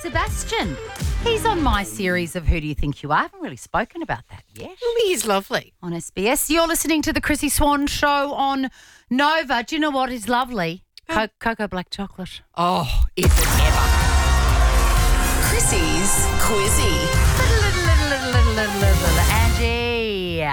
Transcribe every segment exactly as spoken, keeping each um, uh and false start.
Sebastian. He's on my series of Who Do You Think You Are? I haven't really spoken about that yet. Oh, he's lovely. On S B S. You're listening to the Chrissy Swan Show on Nova. Do you know what is lovely? Co- Cocoa Black Chocolate. Oh, is it ever? Chrissy's Quizzy. Little, little, little, little, little, little, little, little. Angie.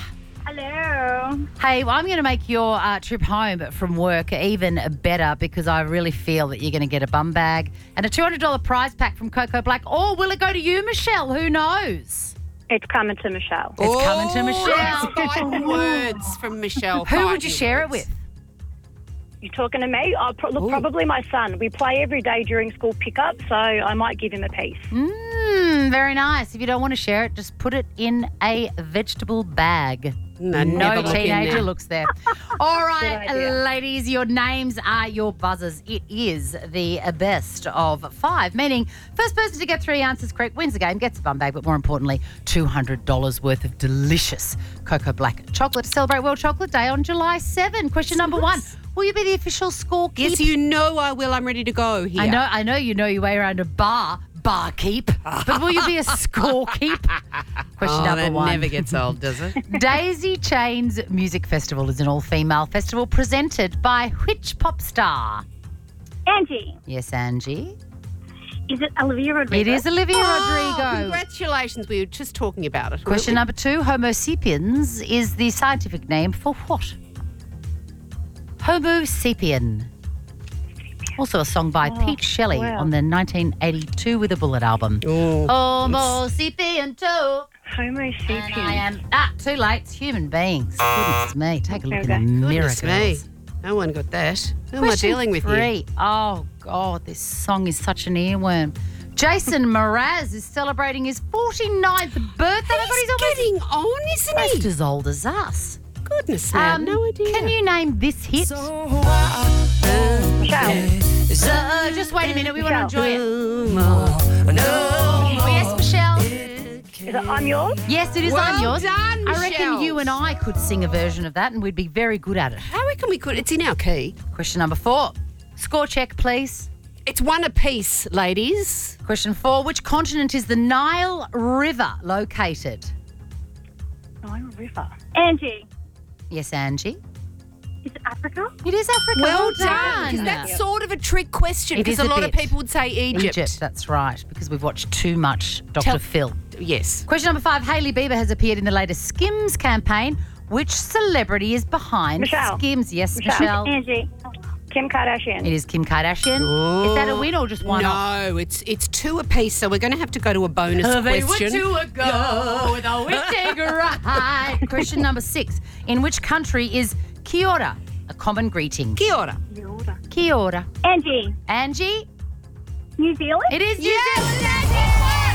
Hello. Hey, well, I'm going to make your uh, trip home from work even better because I really feel that you're going to get a bum bag and a two hundred dollars prize pack from Cocoa Black. Or will it go to you, Michelle? Who knows? It's coming to Michelle. It's coming to Oh, Michelle. Five words from Michelle. Who Five would you share it words. with? You talking to me? Oh, pro- look, Ooh. probably my son. We play every day during school pickup, so I might give him a piece. Mmm, very nice. If you don't want to share it, just put it in a vegetable bag. No, No never look in teenager there. looks there. All right, Good idea. ladies, your names are your buzzers. It is the best of five, meaning first person to get three answers correct wins the game, gets a bum bag, but more importantly, two hundred dollars worth of delicious Cocoa Black chocolate to celebrate World Chocolate Day on July seventh. Question number one. Will you be the official scorekeeper? Yes, you know I will. I'm ready to go here. I know, I know you know your way around a bar, barkeep, but will you be a scorekeep? Question Oh, number that one. never gets old, does it? Daisy Chain's Music Festival is an all-female festival presented by which pop star? Angie, Yes, Angie. is it Olivia Rodrigo? It is Olivia Oh, Rodrigo. congratulations. We were just talking about it. Question number two. Homo sapiens is the scientific name for what? Homo sapien. Also a song by Pete Shelley wow. on the nineteen eighty-two With a Bullet album. Oh, Homo sapien too. Homo And I sapien. am, ah, too late. It's human beings. Goodness me. Take a look Okay. in the mirror, goodness me. girls. No one got that. Who am I Question dealing with three. you? Oh, God, this song is such an earworm. Jason Mraz is celebrating his forty-ninth birthday. He's He's almost getting on, isn't almost he? as old as us. Goodness me, I had Um, no idea. Can you name this hit? Michelle. Uh, just wait a minute. We want to Michelle. enjoy it. Oh, yes, Michelle. Is it I'm yours? Yes, it is Well on yours. done, I reckon Michelle. you and I could sing a version of that and we'd be very good at it. I reckon we could. It's in our key. Question number four. Score check, please. It's one apiece, ladies. Question four. Which continent is the Nile River located? Nile River. Angie, Yes, Angie. is it Africa? It is Africa. Well done. done. Because that's sort of a trick question. It Because is a a lot of bit. people would say Egypt. Egypt, that's right, because we've watched too much Doctor Tell- Phil. Yes. Question number five. Hailey Bieber has appeared in the latest Skims campaign. Which celebrity is behind Michelle. Skims? Yes, Michelle. Angie. Kim Kardashian. It is Kim Kardashian. Is that a win or just one off? No, it's it's two apiece, so we're going to have to go to a bonus question. ago with a witty ride. Question number six. In which country is Kia ora a common greeting? Kia ora. Yoda. Kia ora. Angie, Angie? New Zealand? It is New Yes! Zealand. Angie!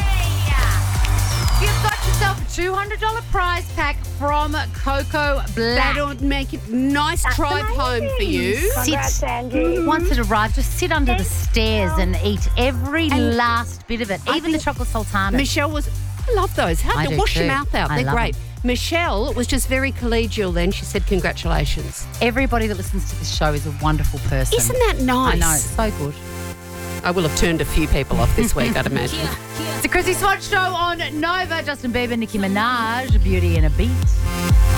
You've got yourself a two hundred dollars prize pack from Cocoa Black. That'll make it nice drive home for you. Congrats, Sit. Angie. Once it arrives, just sit under the stairs and eat every And last bit of it, I even the think chocolate sultana. Michelle was, I love those. How I to do wash your too. mouth out. I They're love great. Michelle was just very collegial then. She said congratulations. Everybody that listens to this show is a wonderful person. Isn't that nice? I know, it's so good. I will have turned a few people off this week, I'd imagine. It's the Chrissy Swan Show on Nova. Justin Bieber, Nicki Minaj, Beauty and a Beat.